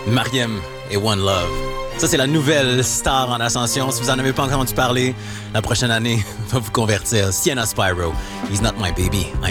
Mariem et One Love. Ça, c'est la nouvelle star en ascension. Si vous en avez pas encore entendu parler, la prochaine année va vous convertir. Sienna Spyro. He's not my baby, I'm